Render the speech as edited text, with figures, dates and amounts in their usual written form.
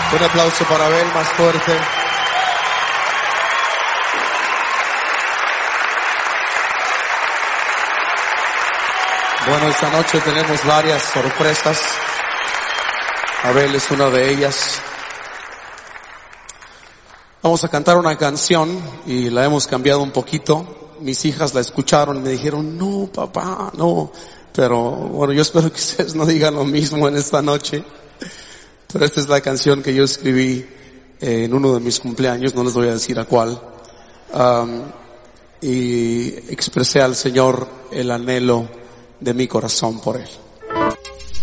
Un aplauso para Abel, más fuerte. Bueno, esta noche tenemos varias sorpresas. Abel es una de ellas. Vamos a cantar una canción y la hemos cambiado un poquito. Mis hijas la escucharon y me dijeron, no, papá, no. Pero bueno, yo espero que ustedes no digan lo mismo en esta noche. Pero esta es la canción que yo escribí en uno de mis cumpleaños, no les voy a decir a cuál. Y expresé al Señor el anhelo de mi corazón por Él.